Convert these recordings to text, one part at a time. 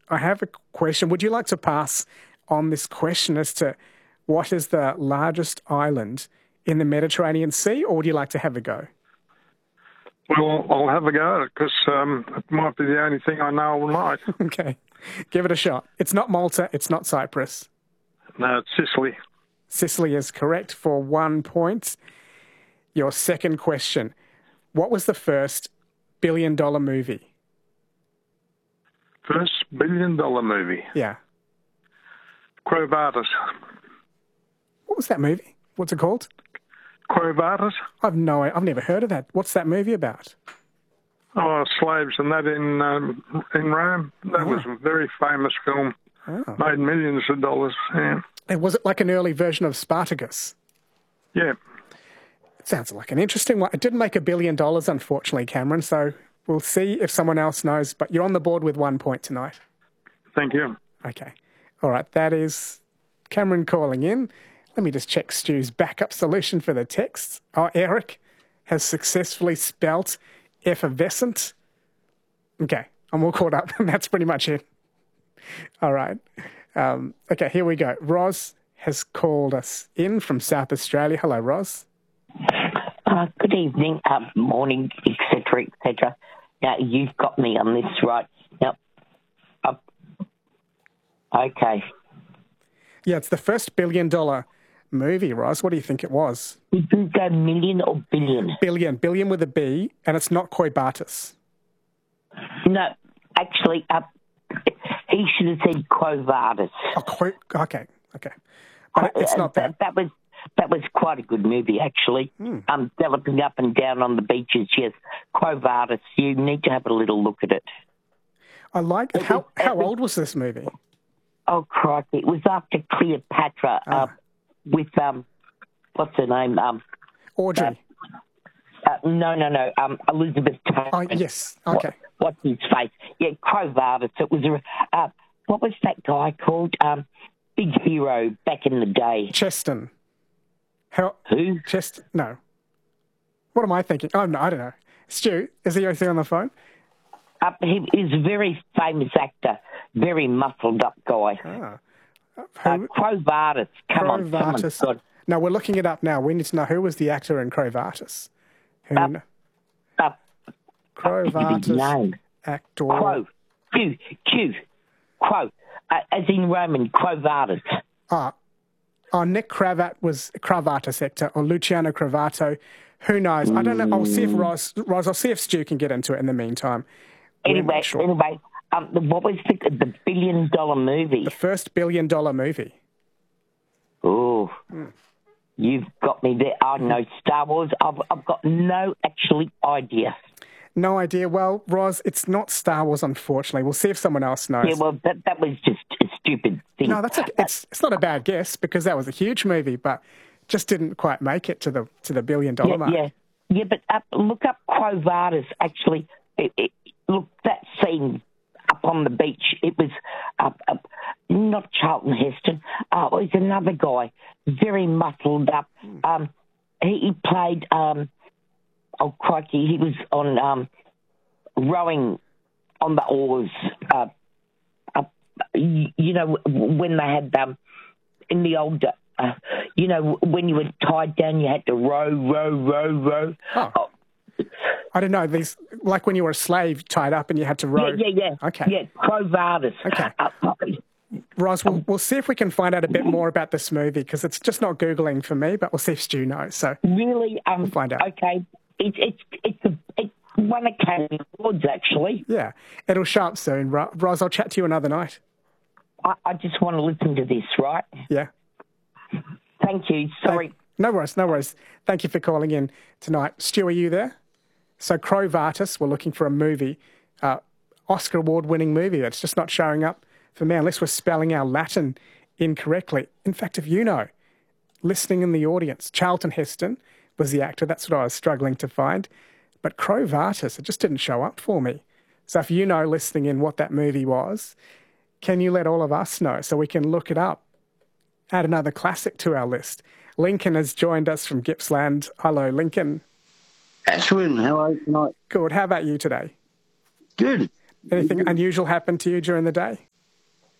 I have a question. Would you like to pass on this question as to what is the largest island in the Mediterranean Sea, or would you like to have a go? Well, I'll have a go at it because it might be the only thing I know all night. Okay, give it a shot. It's not Malta, it's not Cyprus. No, it's Sicily. Sicily is correct for 1 point. Your second question. What was the first billion-dollar movie? First billion-dollar movie. Yeah. Quo Vadis. What was that movie? What's it called? Quo Vadis? I've never heard of that. What's that movie about? Oh, slaves and that in Rome. That was a very famous film. Oh. Made millions of dollars. Yeah. And was it like an early version of Spartacus? Yeah. It sounds like an interesting one. It didn't make $1 billion, unfortunately, Cameron, so we'll see if someone else knows. But you're on the board with 1 point tonight. Thank you. Okay. All right, that is Cameron calling in. Let me just check Stu's backup solution for the texts. Oh, Eric has successfully spelt effervescent. Okay, I'm all caught up. That's pretty much it. All right. Okay, here we go. Roz has called us in from South Australia. Hello, Roz. Good evening, morning, etc., etc. Now, you've got me on this, right? Now, okay. Yeah, it's the first billion-dollar movie, Roz. What do you think it was? Did you go million or billion? Billion with a B, and it's not Coibatus. No, actually, he should have said Quo Vadis. Oh, okay. But it's not that. That was quite a good movie, actually. Galloping up and down on the beaches, yes. Quo Vadis, you need to have a little look at it. I like it. How old was this movie? Oh, crikey. It was after Cleopatra with, what's her name? Audrey. No. Elizabeth Taylor. Oh, yes. Okay. What's his face? Yeah, Quo Vadis. It was, what was that guy called? Big hero back in the day. Cheston. Who? Cheston? No. What am I thinking? Oh, no, I don't know. Stu, is he out there on the phone? He is a very famous actor, very muscled up guy. Quo Vadis. Come on. No, we're looking it up now. We need to know who was the actor in Quo Vadis. Quo Vadis actor. Quo. Q. Quo. As in Roman, Quo Vadis. Nick Cravatt was Cravatus actor, or Luciano Cravato. Who knows? I don't know. I'll see if Roz, I'll see if Stu can get into it in the meantime. Anyway, what was the billion-dollar movie? The first billion-dollar movie. Oh, you've got me there. I know Star Wars. I've got no actually idea. No idea. Well, Roz, it's not Star Wars, unfortunately. We'll see if someone else knows. Yeah, well, that was just a stupid thing. No, that's okay. It's not a bad guess because that was a huge movie, but just didn't quite make it to the billion-dollar mark. Yeah, but look up Quo Vadis. Actually, look, that scene up on the beach. It was not Charlton Heston. It was another guy, very muscled up. He played. Oh crikey! He was on rowing on the oars. You know when they had in the old. You know when you were tied down, you had to row. Oh. I don't know. These like when you were a slave tied up and you had to row. Yeah. Okay. Yeah, Quo Vadis. Okay. Roz, we'll see if we can find out a bit more about this movie because it's just not Googling for me, but we'll see if Stu knows. So really, we'll find out. Okay. It's won Academy Awards, actually. Yeah, it'll show up soon. Roz, I'll chat to you another night. I just want to listen to this, right? Yeah. Thank you. Sorry. No worries. Thank you for calling in tonight. Stu, are you there? So Quo Vadis, we're looking for a movie, Oscar award-winning movie that's just not showing up for me unless we're spelling our Latin incorrectly. In fact, if you know, listening in the audience, Charlton Heston was the actor. That's what I was struggling to find. But Quo Vadis, it just didn't show up for me. So if you know, listening in, what that movie was, can you let all of us know so we can look it up? Add another classic to our list. Lincoln has joined us from Gippsland. Hello, Lincoln. Ashwin, how are you tonight? Good. How about you today? Good. Anything unusual happened to you during the day?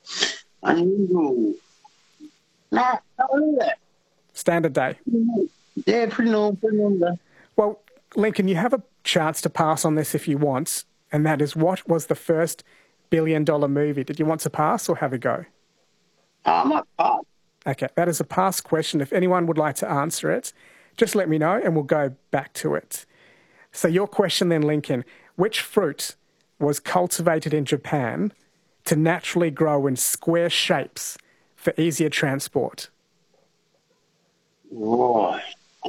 Unusual. Nah, not really that. Standard day. Yeah, pretty normal. Well, Lincoln, you have a chance to pass on this if you want, and that is, what was the first billion-dollar movie? Did you want to pass or have a go? I might pass. Okay, that is a pass question. If anyone would like to answer it, just let me know and we'll go back to it. So your question then, Lincoln, which fruit was cultivated in Japan to naturally grow in square shapes for easier transport? Right.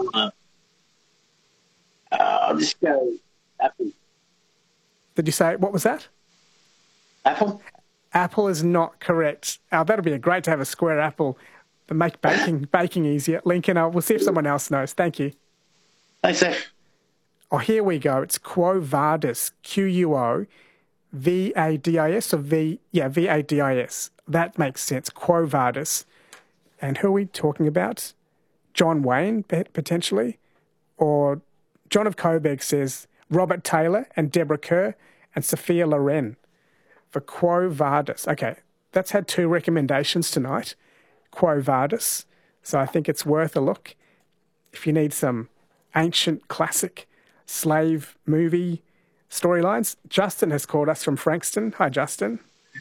I'll just go apple. Did you say, what was that? Apple? Apple is not correct. That'd be great to have a square apple to make baking easier. Lincoln, we'll see if someone else knows. Thank you. Thanks, Seth. Oh, here we go. It's Quo Vadis, Q-U-O-V-A-D-I-S, or V-A-D-I-S. That makes sense, Quo Vadis. And who are we talking about? John Wayne, potentially? Or John of Coburg says Robert Taylor and Deborah Kerr and Sophia Loren for Quo Vadis. Okay, that's had 2 recommendations tonight, Quo Vadis. So I think it's worth a look. If you need some ancient classic slave movie storylines, Justin has called us from Frankston. Hi, Justin.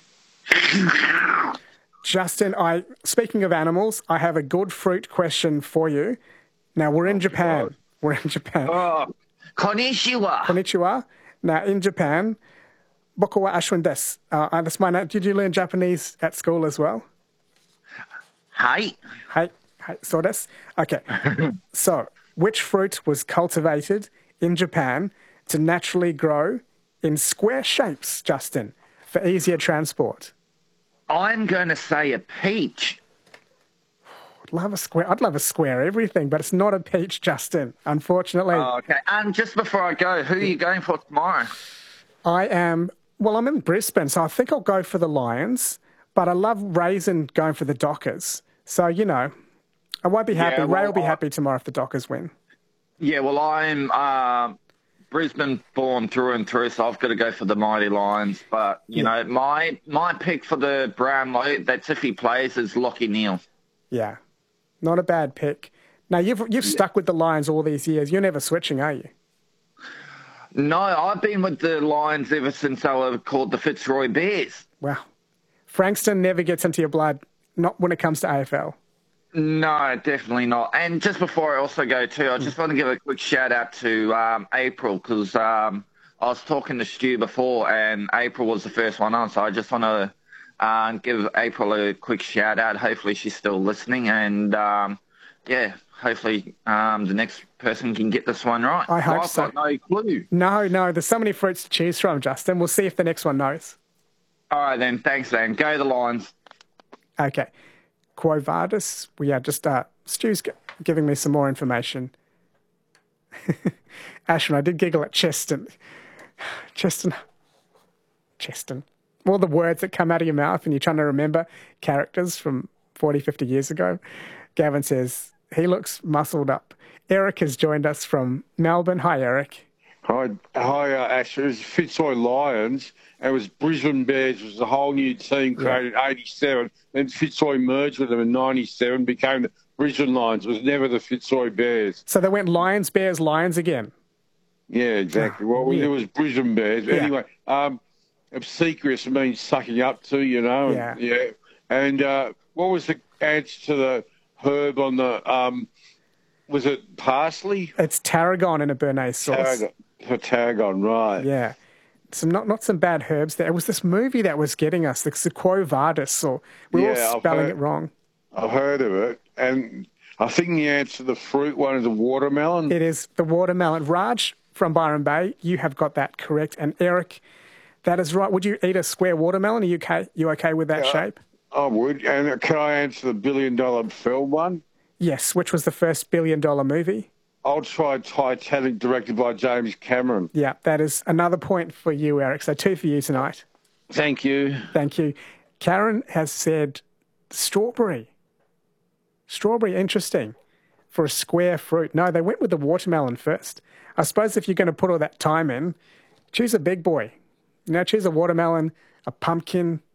Justin, speaking of animals, I have a good fruit question for you. Now, we're in Japan. God. We're in Japan. Oh, konnichiwa. Konnichiwa. Now, in Japan, boku wa Ashwin desu. That's my name. Did you learn Japanese at school as well? Hi. Hi, so desu. Okay. So, which fruit was cultivated in Japan to naturally grow in square shapes, Justin, for easier transport? I'm going to say a peach. I'd love a square everything, but it's not a peach, Justin, unfortunately. Oh, okay. And just before I go, who are you going for tomorrow? I'm in Brisbane, so I think I'll go for the Lions, but I love Raisin going for the Dockers. So, I won't be happy. Ray will be happy tomorrow if the Dockers win. Yeah, well, I'm Brisbane born through and through, so I've got to go for the Mighty Lions. But, you know, my pick for the Brownlow, that's if he plays, is Lachie Neale. Yeah, not a bad pick. Now, you've stuck with the Lions all these years. You're never switching, are you? No, I've been with the Lions ever since they were called the Fitzroy Bears. Wow. Frankston never gets into your blood, not when it comes to AFL. No, definitely not. And just before I also go too, I just want to give a quick shout out to April, because I was talking to Stu before and April was the first one on. So I just want to give April a quick shout out. Hopefully she's still listening. And hopefully the next person can get this one right. I hope so. I've got no clue. No, there's so many fruits to choose from, Justin. We'll see if the next one knows. All right then, thanks then. Go the Lions. Okay. Quo Vadis. Stu's giving me some more information. Ashwin, I did giggle at Cheston. All the words that come out of your mouth and you're trying to remember characters from 40, 50 years ago. Gavin says, he looks muscled up. Eric has joined us from Melbourne. Hi, Eric. Hi, Ash. It was Fitzroy Lions. It was Brisbane Bears. It was a whole new team created in 87. Then Fitzroy merged with them in 97, became the Brisbane Lions. It was never the Fitzroy Bears. So they went Lions, Bears, Lions again? Yeah, exactly. Well, it was Brisbane Bears. Yeah. Anyway, obsequious means sucking up to, Yeah. And what was the answer to the herb on the, was it parsley? It's tarragon in a béarnaise sauce. Tarragon, right. Yeah. Not some bad herbs there. It was this movie that was getting us, the Quo Vadis, or we're all spelling it wrong. I've heard of it. And I think the answer to the fruit one is a watermelon. It is the watermelon. Raj from Byron Bay, you have got that correct. And Eric, that is right. Would you eat a square watermelon? Are you okay with that shape? I would. And can I answer the $1 billion film one? Yes. Which was the first $1 billion movie? I'll try Titanic, directed by James Cameron. Yeah, that is another point for you, Eric. So 2 for you tonight. Thank you. Thank you. Karen has said strawberry. Strawberry, interesting. For a square fruit. No, they went with the watermelon first. I suppose if you're going to put all that time in, choose a big boy. Choose a watermelon, a pumpkin,